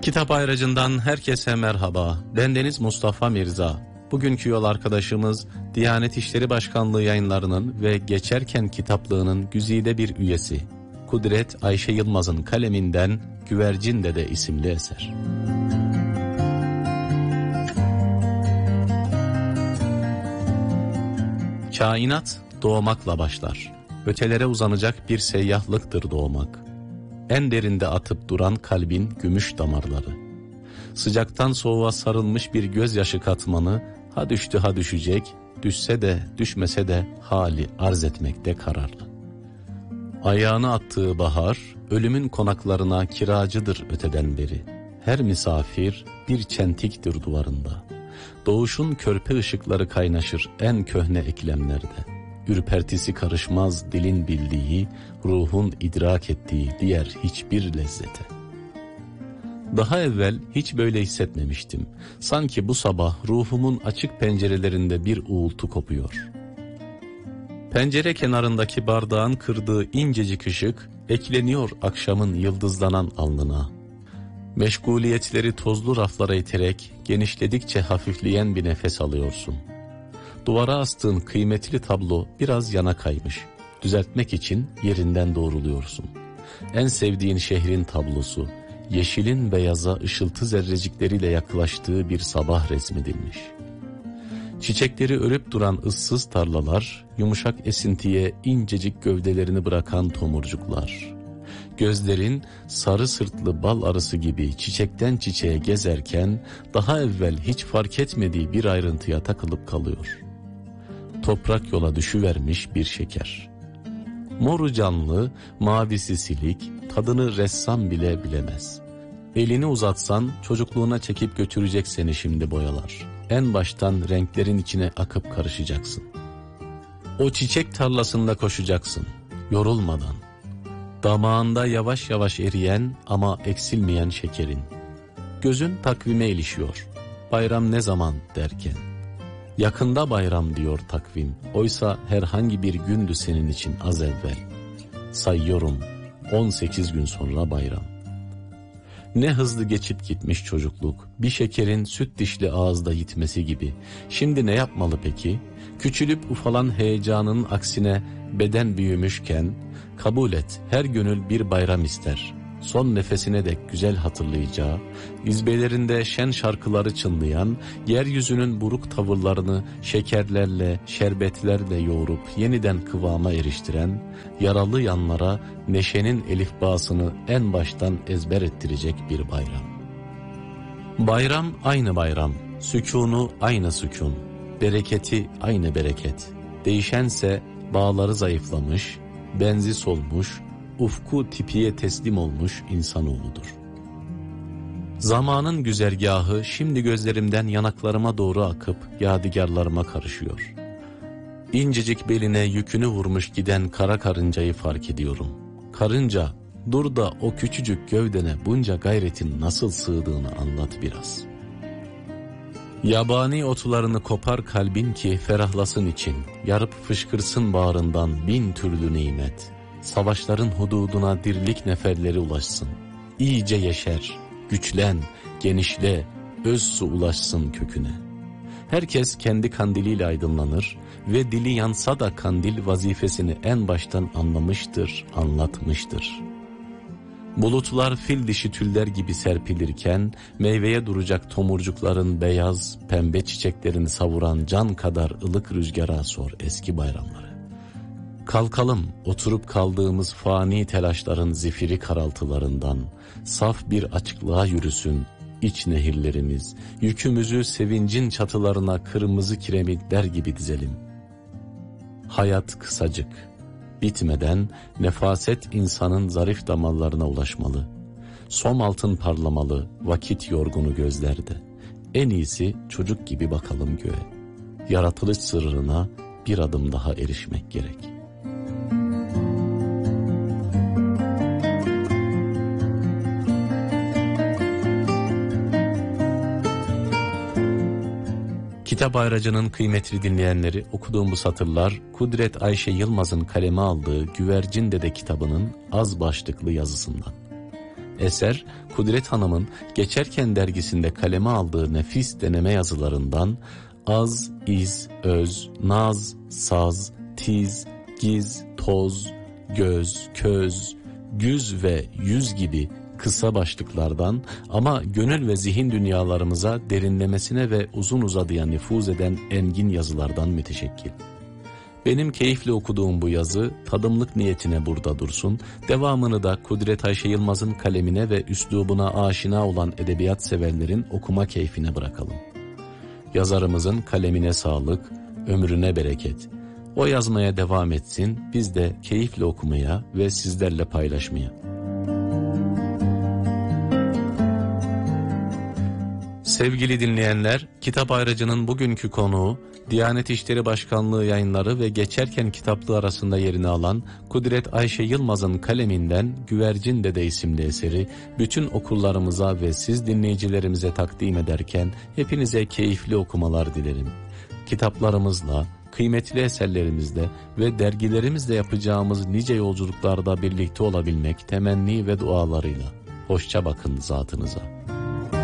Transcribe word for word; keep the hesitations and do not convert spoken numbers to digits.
Kitap Ayracı'ndan herkese merhaba. Bendeniz Mustafa Mirza. Bugünkü yol arkadaşımız Diyanet İşleri Başkanlığı yayınlarının ve Geçerken kitaplığının güzide bir üyesi Kudret Ayşe Yılmaz'ın kaleminden Güvercin Dede isimli eser. Kainat doğmakla başlar. Ötelere uzanacak bir seyyahlıktır doğmak. En derinde atıp duran kalbin gümüş damarları. Sıcaktan soğuğa sarılmış bir gözyaşı katmanı ha düştü ha düşecek, düşse de düşmese de hali arz etmekte kararlı. Ayağını attığı bahar, ölümün konaklarına kiracıdır öteden beri. Her misafir bir çentiktir duvarında. Doğuşun körpe ışıkları kaynaşır en köhne eklemlerde. Ürpertisi karışmaz dilin bildiği, ruhun idrak ettiği diğer hiçbir lezzete. Daha evvel hiç böyle hissetmemiştim. Sanki bu sabah ruhumun açık pencerelerinde bir uğultu kopuyor. Pencere kenarındaki bardağın kırdığı incecik ışık ekleniyor akşamın yıldızlanan alnına. Meşguliyetleri tozlu raflara iterek genişledikçe hafifleyen bir nefes alıyorsun. Duvara astığın kıymetli tablo biraz yana kaymış. Düzeltmek için yerinden doğruluyorsun. En sevdiğin şehrin tablosu, yeşilin beyaza ışıltı zerrecikleriyle yaklaştığı bir sabah resmedilmiş. Çiçekleri örüp duran ıssız tarlalar, yumuşak esintiye incecik gövdelerini bırakan tomurcuklar. Gözlerin sarı sırtlı bal arısı gibi çiçekten çiçeğe gezerken daha evvel hiç fark etmediği bir ayrıntıya takılıp kalıyor. Toprak yola düşüvermiş bir şeker. Moru canlı, mavisi silik, tadını ressam bile bilemez. Elini uzatsan çocukluğuna çekip götürecek seni şimdi boyalar. En baştan renklerin içine akıp karışacaksın. O çiçek tarlasında koşacaksın, yorulmadan. Damağında yavaş yavaş eriyen ama eksilmeyen şekerin. Gözün takvime ilişiyor. Bayram ne zaman derken. Yakında bayram diyor takvim. Oysa herhangi bir gündü senin için az evvel. Sayıyorum, on sekiz gün sonra bayram. Ne hızlı geçip gitmiş çocukluk. Bir şekerin süt dişli ağızda yitmesi gibi. Şimdi ne yapmalı peki? Küçülüp ufalan heyecanın aksine beden büyümüşken kabul et, her gönül bir bayram ister. Son nefesine dek güzel hatırlayacağı, izbelerinde şen şarkıları çınlayan, yeryüzünün buruk tavırlarını şekerlerle, şerbetlerle yoğurup yeniden kıvama eriştiren, yaralı yanlara neşenin elifbasını en baştan ezber ettirecek bir bayram. Bayram aynı bayram, sükûnu aynı sükûn, bereketi aynı bereket. Değişense bağları zayıflamış, benzi solmuş, ufku tipiye teslim olmuş insanoğludur. Zamanın güzergahı şimdi gözlerimden yanaklarıma doğru akıp yadigarlarıma karışıyor. İncecik beline yükünü vurmuş giden kara karıncayı fark ediyorum. Karınca, dur da o küçücük gövdene bunca gayretin nasıl sığdığını anlat biraz. Yabani otlarını kopar kalbin ki ferahlasın için, yarıp fışkırsın bağrından bin türlü nimet. Savaşların hududuna dirlik neferleri ulaşsın. İyice yeşer, güçlen, genişle, öz su ulaşsın köküne. Herkes kendi kandiliyle aydınlanır ve dili yansa da kandil vazifesini en baştan anlamıştır, anlatmıştır. Bulutlar fil dişi tüller gibi serpilirken, meyveye duracak tomurcukların beyaz, pembe çiçeklerini savuran can kadar ılık rüzgara sor eski bayramları. Kalkalım, oturup kaldığımız fani telaşların zifiri karaltılarından, saf bir açıklığa yürüsün iç nehirlerimiz, yükümüzü sevincin çatılarına kırmızı kiremitler gibi dizelim. Hayat kısacık, bitmeden nefaset insanın zarif damarlarına ulaşmalı. Som altın parlamalı, vakit yorgunu gözlerde. En iyisi çocuk gibi bakalım göğe. Yaratılış sırrına bir adım daha erişmek gerek. Kitap Ayracı'nın kıymetli dinleyenleri, okuduğum bu satırlar Kudret Ayşe Yılmaz'ın kaleme aldığı Güvercin Dede kitabının az başlıklı yazısından. Eser, Kudret Hanım'ın Geçerken dergisinde kaleme aldığı nefis deneme yazılarından az, iz, öz, naz, saz, tiz, giz, toz, göz, köz, güz ve yüz gibi kısa başlıklardan ama gönül ve zihin dünyalarımıza derinlemesine ve uzun uzadıya nüfuz eden engin yazılardan müteşekkil. Benim keyifle okuduğum bu yazı tadımlık niyetine burada dursun, devamını da Kudret Ayşe Yılmaz'ın kalemine ve üslubuna aşina olan edebiyat severlerin okuma keyfine bırakalım. Yazarımızın kalemine sağlık, ömrüne bereket. O yazmaya devam etsin, biz de keyifle okumaya ve sizlerle paylaşmaya. Sevgili dinleyenler, Kitap Ayracı'nın bugünkü konuğu, Diyanet İşleri Başkanlığı yayınları ve Geçerken kitaplığı arasında yerini alan Kudret Ayşe Yılmaz'ın kaleminden Güvercin Dede isimli eseri bütün okullarımıza ve siz dinleyicilerimize takdim ederken hepinize keyifli okumalar dilerim. Kitaplarımızla, kıymetli eserlerimizle ve dergilerimizle yapacağımız nice yolculuklarda birlikte olabilmek temenni ve dualarıyla. Hoşça bakın zatınıza.